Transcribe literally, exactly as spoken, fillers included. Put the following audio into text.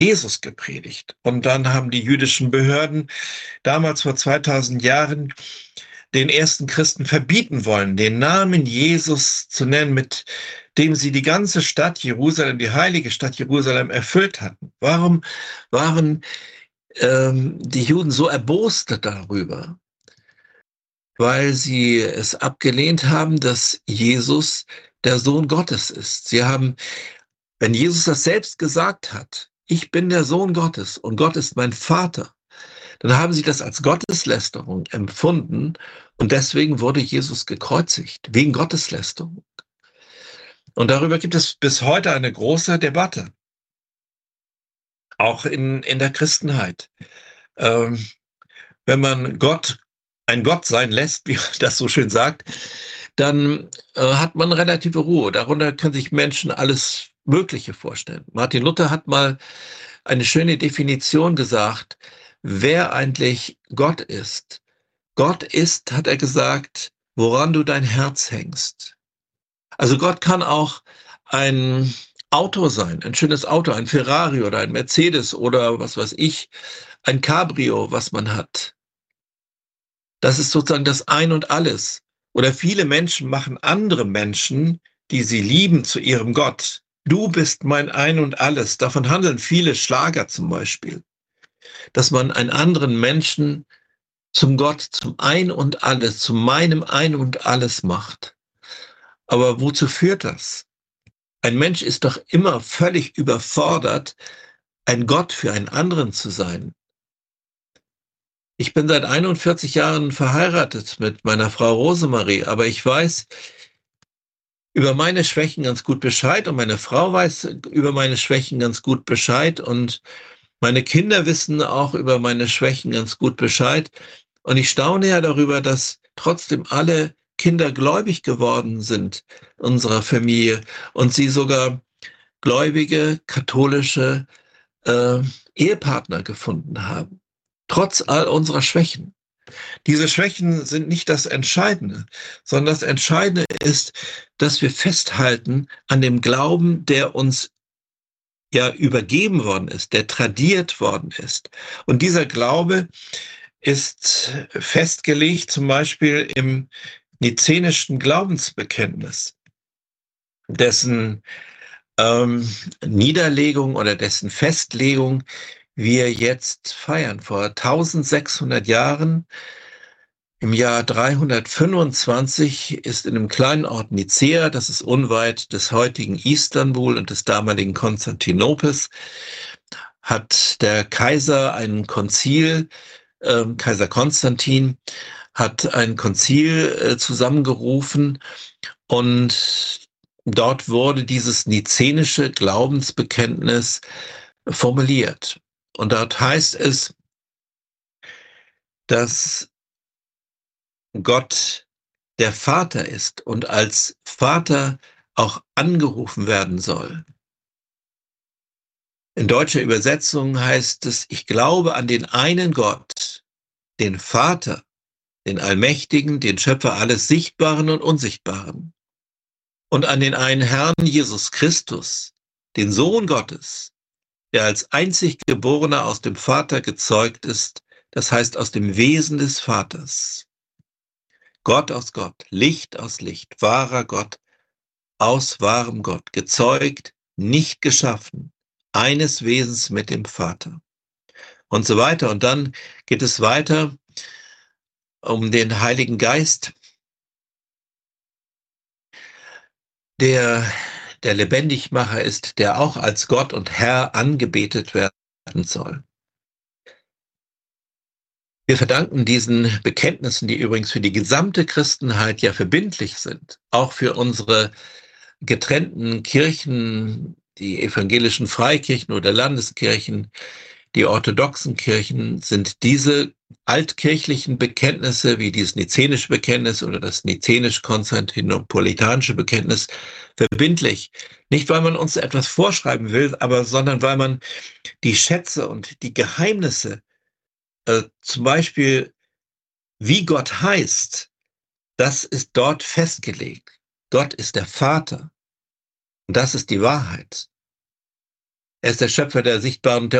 Jesus gepredigt. Und dann haben die jüdischen Behörden damals vor zweitausend Jahren den ersten Christen verbieten wollen, den Namen Jesus zu nennen, mit dem sie die ganze Stadt Jerusalem, die heilige Stadt Jerusalem erfüllt hatten. Warum waren ähm, die Juden so erbost darüber? Weil sie es abgelehnt haben, dass Jesus der Sohn Gottes ist. Sie haben, wenn Jesus das selbst gesagt hat, ich bin der Sohn Gottes und Gott ist mein Vater, dann haben sie das als Gotteslästerung empfunden und deswegen wurde Jesus gekreuzigt, wegen Gotteslästerung. Und darüber gibt es bis heute eine große Debatte, auch in, in der Christenheit. Ähm, wenn man Gott ein Gott sein lässt, wie man das so schön sagt, dann äh, hat man relative Ruhe. Darunter können sich Menschen alles Mögliche vorstellen. Martin Luther hat mal eine schöne Definition gesagt, wer eigentlich Gott ist. Gott ist, hat er gesagt, woran du dein Herz hängst. Also Gott kann auch ein Auto sein, ein schönes Auto, ein Ferrari oder ein Mercedes oder was weiß ich, ein Cabrio, was man hat. Das ist sozusagen das Ein und Alles. Oder viele Menschen machen andere Menschen, die sie lieben, zu ihrem Gott. Du bist mein Ein und Alles. Davon handeln viele Schlager zum Beispiel. Dass man einen anderen Menschen zum Gott, zum Ein und Alles, zu meinem Ein und Alles macht. Aber wozu führt das? Ein Mensch ist doch immer völlig überfordert, ein Gott für einen anderen zu sein. Ich bin seit einundvierzig Jahren verheiratet mit meiner Frau Rosemarie, aber ich weiß über meine Schwächen ganz gut Bescheid und meine Frau weiß über meine Schwächen ganz gut Bescheid und meine Kinder wissen auch über meine Schwächen ganz gut Bescheid. Und ich staune ja darüber, dass trotzdem alle Kinder gläubig geworden sind unserer Familie und sie sogar gläubige, katholische äh, Ehepartner gefunden haben. Trotz all unserer Schwächen. Diese Schwächen sind nicht das Entscheidende, sondern das Entscheidende ist, dass wir festhalten an dem Glauben, der uns ja übergeben worden ist, der tradiert worden ist. Und dieser Glaube ist festgelegt zum Beispiel im nizenischen Glaubensbekenntnis, dessen ähm, Niederlegung oder dessen Festlegung wir jetzt feiern. Vor eintausendsechshundert Jahren, im Jahr dreihundertfünfundzwanzig, ist in einem kleinen Ort Nicäa, das ist unweit des heutigen Istanbul und des damaligen Konstantinopels, hat der Kaiser ein Konzil, äh, Kaiser Konstantin, hat ein Konzil äh, zusammengerufen und dort wurde dieses nizenische Glaubensbekenntnis formuliert. Und dort heißt es, dass Gott der Vater ist und als Vater auch angerufen werden soll. In deutscher Übersetzung heißt es, ich glaube an den einen Gott, den Vater, den Allmächtigen, den Schöpfer alles Sichtbaren und Unsichtbaren. Und an den einen Herrn Jesus Christus, den Sohn Gottes, der als einzig Geborener aus dem Vater gezeugt ist, das heißt aus dem Wesen des Vaters. Gott aus Gott, Licht aus Licht, wahrer Gott, aus wahrem Gott, gezeugt, nicht geschaffen, eines Wesens mit dem Vater. Und so weiter. Und dann geht es weiter um den Heiligen Geist, der der Lebendigmacher ist, der auch als Gott und Herr angebetet werden soll. Wir verdanken diesen Bekenntnissen, die übrigens für die gesamte Christenheit ja verbindlich sind, auch für unsere getrennten Kirchen, die evangelischen Freikirchen oder Landeskirchen, die orthodoxen Kirchen, sind diese altkirchlichen Bekenntnisse wie dieses nizenische Bekenntnis oder das nizenisch-konstantinopolitanische Bekenntnis verbindlich. Nicht, weil man uns etwas vorschreiben will, aber sondern weil man die Schätze und die Geheimnisse, äh, zum Beispiel wie Gott heißt, das ist dort festgelegt. Gott ist der Vater. Und das ist die Wahrheit. Er ist der Schöpfer der sichtbaren und der